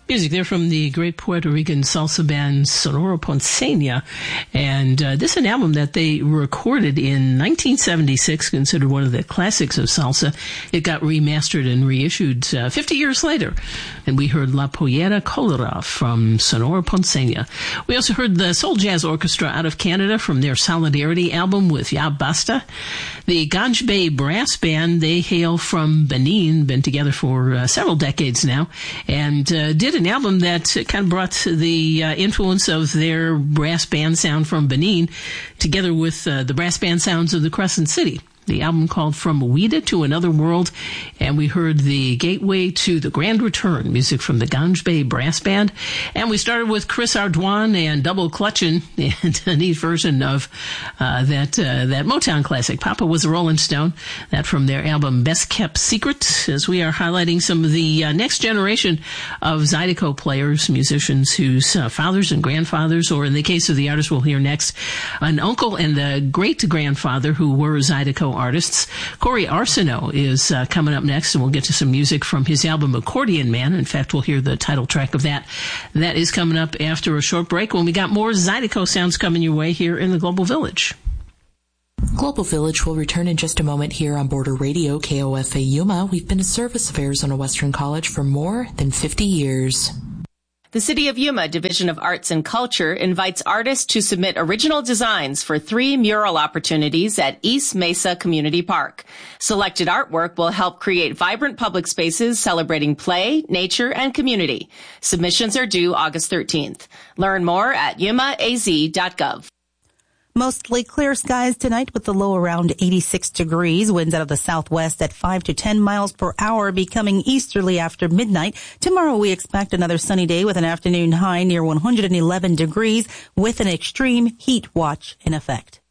Music there from the great Puerto Rican salsa band Sonora Ponceña. And this is an album that they recorded in 1976, considered one of the classics of salsa. It got remastered and reissued 50 years later. And we heard La Pollera Colora from Sonora Ponceña. We also heard the Soul Jazz Orchestra out of Canada from their Solidarity album with Ya Basta. The Ganj Bay Brass Band, they hail from Benin, been together for several decades now, and did an album that kind of brought the influence of their brass band sound from Benin together with the brass band sounds of the Crescent City. The album called From Ouida to Another World, and we heard the Gateway to the Grand Return, music from the Ganj Bay Brass Band. And we started with Chris Ardwan and Double Clutchin', and a neat version of that Motown classic, Papa Was a Rolling Stone, that from their album Best Kept Secret, as we are highlighting some of the next generation of Zydeco players, musicians whose fathers and grandfathers, or in the case of the artist we'll hear next, an uncle and a great-grandfather who were Zydeco artists. Corey Arsenault is coming up next, and we'll get to some music from his album Accordion Man. In fact, we'll hear the title track of that. That is coming up after a short break when we got more Zydeco sounds coming your way here in the Global Village. Global Village will return in just a moment here on Border Radio, KOFA Yuma. We've been a service of Arizona Western College for more than 50 years. The City of Yuma Division of Arts and Culture invites artists to submit original designs for 3 mural opportunities at East Mesa Community Park. Selected artwork will help create vibrant public spaces celebrating play, nature, and community. Submissions are due August 13th. Learn more at yumaaz.gov. Mostly clear skies tonight with the low around 86 degrees. Winds out of the southwest at 5 to 10 miles per hour, becoming easterly after midnight. Tomorrow we expect another sunny day with an afternoon high near 111 degrees with an extreme heat watch in effect.